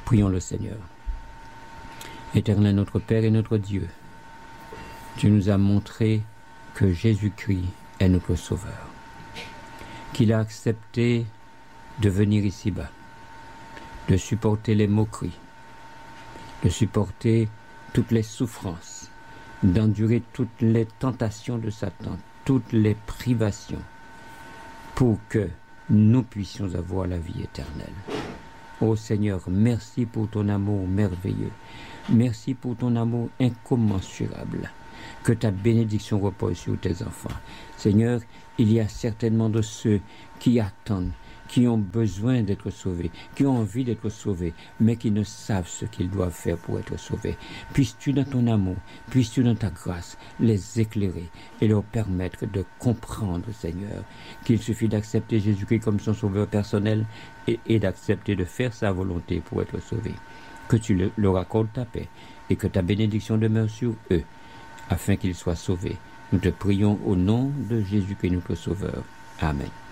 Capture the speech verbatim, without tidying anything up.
Prions le Seigneur. Éternel notre Père et notre Dieu, tu nous as montré que Jésus-Christ est notre Sauveur, qu'il a accepté de venir ici-bas, de supporter les moqueries, de supporter toutes les souffrances, d'endurer toutes les tentations de Satan, toutes les privations, pour que nous puissions avoir la vie éternelle. Ô Seigneur, merci pour ton amour merveilleux, merci pour ton amour incommensurable. Que ta bénédiction repose sur tes enfants. Seigneur, il y a certainement de ceux qui attendent, qui ont besoin d'être sauvés, qui ont envie d'être sauvés, mais qui ne savent ce qu'ils doivent faire pour être sauvés. Puisses-tu dans ton amour, puisses-tu dans ta grâce les éclairer et leur permettre de comprendre, Seigneur, qu'il suffit d'accepter Jésus-Christ comme son sauveur personnel et, et d'accepter de faire sa volonté pour être sauvé. Que tu le, leur accordes ta paix et que ta bénédiction demeure sur eux, afin qu'ils soient sauvés. Nous te prions au nom de Jésus-Christ, notre Sauveur. Amen.